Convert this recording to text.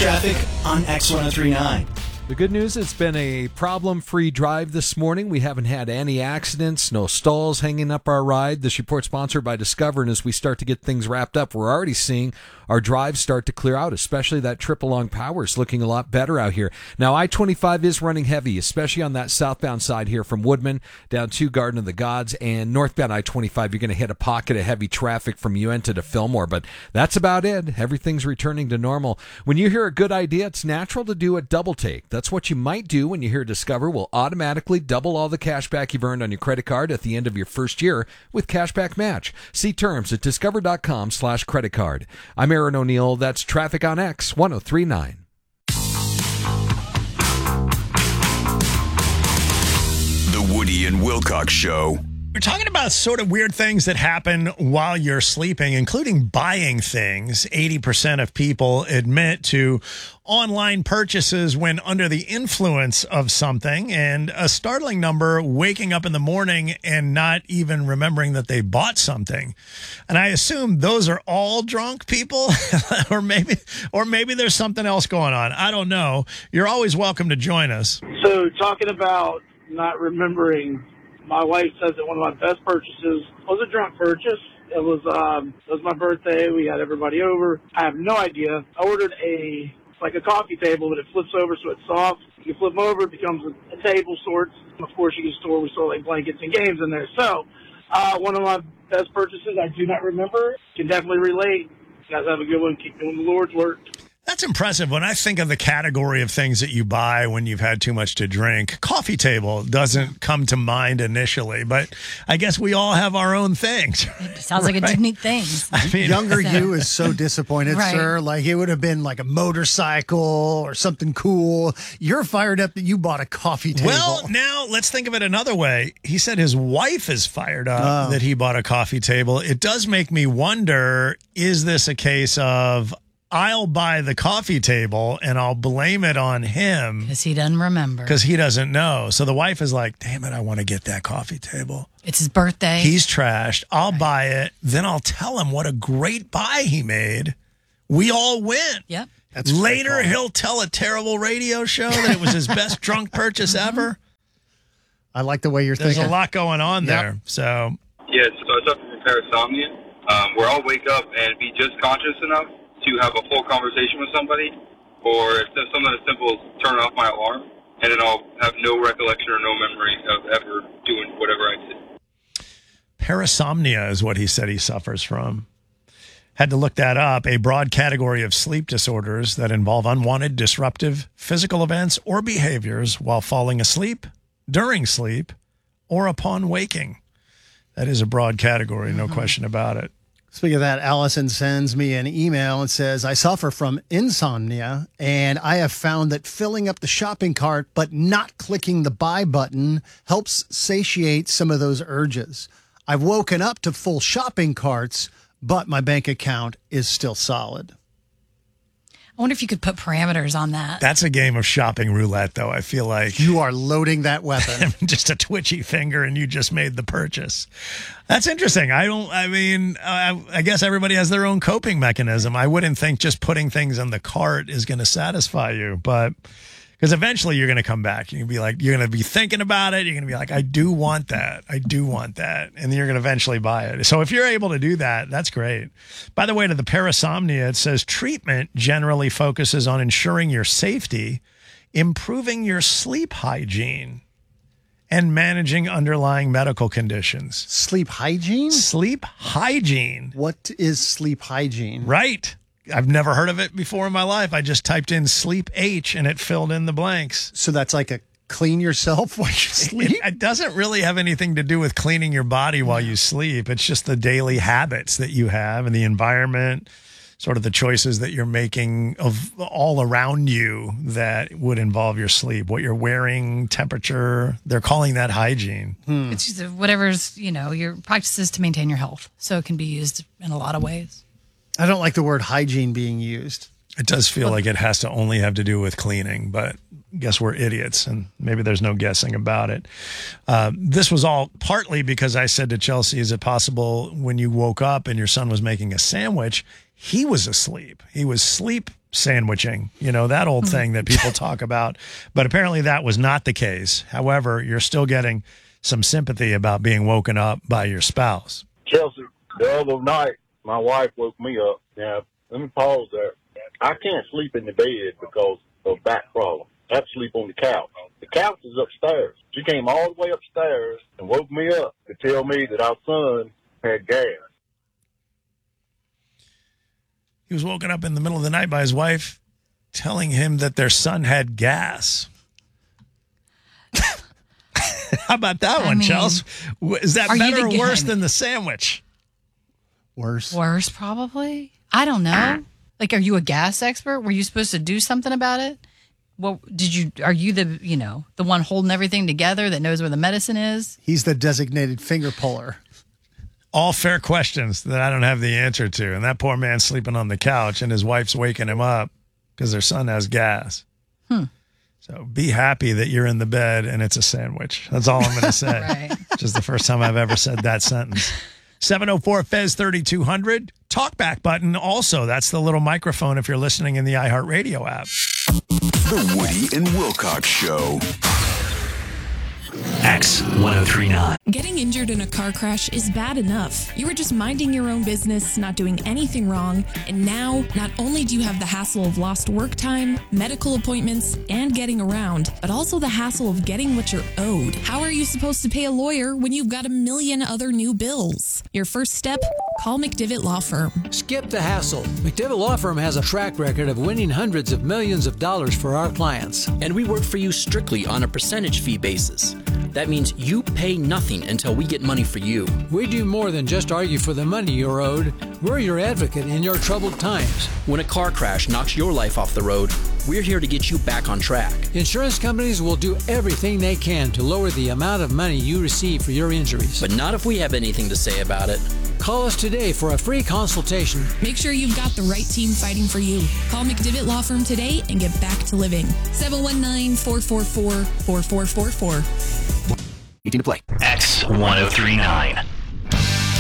traffic on X1039. The good news, it's been a problem-free drive this morning. We haven't had any accidents, no stalls hanging up our ride. This report sponsored by Discover, and as we start to get things wrapped up, we're already seeing our drives start to clear out, especially that trip along Power is looking a lot better out here. Now, I-25 is running heavy, especially on that southbound side here from Woodman down to Garden of the Gods, and northbound I-25, you're going to hit a pocket of heavy traffic from Uinta to Fillmore, but that's about it. Everything's returning to normal. When you hear a good idea, it's natural to do a double take. That's what you might do when you hear Discover will automatically double all the cash back you've earned on your credit card at the end of your first year with Cashback Match. See terms at discover.com/credit card. I'm Aaron O'Neill. That's Traffic on X 1039. The Woody and Wilcox Show. We're talking about sort of weird things that happen while you're sleeping, including buying things. 80% of people admit to online purchases when under the influence of something, and a startling number waking up in the morning and not even remembering that they bought something. And I assume those are all drunk people, or maybe there's something else going on. I don't know. You're always welcome to join us. So talking about not remembering, my wife says that one of my best purchases was a drunk purchase. It was my birthday. We had everybody over. I have no idea. I ordered like a coffee table, but it flips over so it's soft. You flip them over, it becomes a table sorts. Of course, you can store, we store like blankets and games in there. So one of my best purchases I do not remember. Can definitely relate. You guys have a good one. Keep doing the Lord's work. That's impressive. When I think of the category of things that you buy when you've had too much to drink, coffee table doesn't come to mind initially, but I guess we all have our own things. It sounds like a neat thing. I mean, younger you is so disappointed, Right. sir. Like it would have been like a motorcycle or something cool. You're fired up that you bought a coffee table. well, now let's think of it another way. He said his wife is fired up that he bought a coffee table. It does make me wonder, is this a case of I'll buy the coffee table and I'll blame it on him Because he doesn't remember. because he doesn't know. So the wife is like, damn it, I want to get that coffee table. It's his birthday. He's trashed. I'll buy it. Then I'll tell him what a great buy he made. We all win. Yep. That's a great Later, call. he'll tell a terrible radio show that it was his best drunk purchase ever. I like the way you're There's thinking. a lot going on there. So Yeah, so I suffer from parasomnia, where I'll wake up and be just conscious enough to have a full conversation with somebody, or it's just something as simple as turn off my alarm, and then I'll have no recollection or no memory of ever doing whatever I did. parasomnia is what he said he suffers from. Had to look that up. A broad category of sleep disorders that involve unwanted, disruptive physical events or behaviors while falling asleep, during sleep, or upon waking. That is a broad category, no question about it. Speaking of that, Allison sends me an email and says, I suffer from insomnia, and I have found that filling up the shopping cart but not clicking the buy button helps satiate some of those urges. I've woken up to full shopping carts, but my bank account is still solid. I wonder if you could put parameters on that. That's a game of shopping roulette, though. I feel like You are loading that weapon. just a twitchy finger and you just made the purchase. That's interesting. I guess everybody has their own coping mechanism. I wouldn't think just putting things in the cart is going to satisfy you, but because eventually you're going to come back. You're going to be thinking about it. You're going to be like, I do want that. I do want that. And then you're going to eventually buy it. So if you're able to do that, that's great. By the way, to the parasomnia, it says treatment generally focuses on ensuring your safety, improving your sleep hygiene, and managing underlying medical conditions. Sleep hygiene? Sleep hygiene. What is sleep hygiene? Right. I've never heard of it before in my life. I just typed in sleep H and it filled in the blanks. So that's like a clean yourself while you sleep? It doesn't really have anything to do with cleaning your body while you sleep. It's just the daily habits that you have and the environment, sort of the choices that you're making of all around you that would involve your sleep, what you're wearing, temperature. They're calling that hygiene. It's just whatever's, your practices to maintain your health. So it can be used in a lot of ways. I don't like the word hygiene being used. It does feel like it has to only have to do with cleaning, but I guess we're idiots, and maybe there's no guessing about it. This was all partly because I said to Chelsea, is it possible when you woke up and your son was making a sandwich, he was asleep. He was sleep sandwiching, that old thing that people talk about. But apparently that was not the case. However, you're still getting some sympathy about being woken up by your spouse. Chelsea, the other night, my wife woke me up. Now, let me pause there. I can't sleep in the bed because of back problem. I have to sleep on the couch. The couch is upstairs. She came all the way upstairs and woke me up to tell me that our son had gas. He was woken up in the middle of the night by his wife telling him that their son had gas. How about that one, Chelsea? Is that better or worse than the sandwich? Worse. Worse, probably. I don't know. Like, are you a gas expert? Were you supposed to do something about it? Well, are you the one holding everything together that knows where the medicine is? He's the designated finger puller. All fair questions that I don't have the answer to. And that poor man's sleeping on the couch and his wife's waking him up because their son has gas. So be happy that you're in the bed and it's a sandwich. That's all I'm going to say. Right. Which is the first time I've ever said that sentence. 704-FEZ3200. Talkback button. Also, that's the little microphone if you're listening in the iHeartRadio app. The Woody and Wilcox Show. X1039. Getting injured in a car crash is bad enough. You were just minding your own business, not doing anything wrong, and now not only do you have the hassle of lost work time, medical appointments, and getting around, but also the hassle of getting what you're owed. How are you supposed to pay a lawyer when you've got a million other new bills? Your first step? Call McDivitt Law Firm. Skip the hassle. McDivitt Law Firm has a track record of winning hundreds of millions of dollars for our clients. And we work for you strictly on a percentage fee basis. That means you pay nothing until we get money for you. We do more than just argue for the money you're owed. We're your advocate in your troubled times. When a car crash knocks your life off the road, we're here to get you back on track. Insurance companies will do everything they can to lower the amount of money you receive for your injuries. But not if we have anything to say about it. Call us today for a free consultation. Make sure you've got the right team fighting for you. Call McDivitt Law Firm today and get back to living. 719-444-4444. 18 to play. X1039.